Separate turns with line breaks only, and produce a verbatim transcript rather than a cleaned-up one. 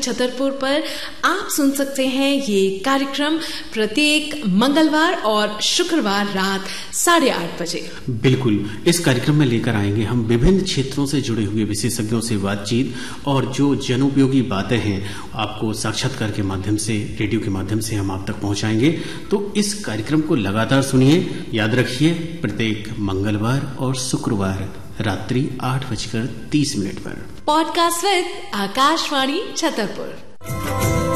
छतरपुर पर आप सुन सकते हैं ये कार्यक्रम प्रत्येक मंगलवार और शुक्रवार रात साढ़े आठ बजे।
बिल्कुल, इस कार्यक्रम में लेकर आएंगे हम विभिन्न क्षेत्रों से जुड़े हुए विशेषज्ञों से बातचीत और जो जनोपयोगी बातें हैं आपको साक्षात्कार के माध्यम से, रेडियो के माध्यम से हम आप तक पहुंचाएंगे। तो इस कार्यक्रम को लगातार सुनिए, याद रखिए प्रत्येक मंगलवार और शुक्रवार रात्रि आठ बजकर तीस मिनट पर।
Podcast with Akashvani Chhatarpur.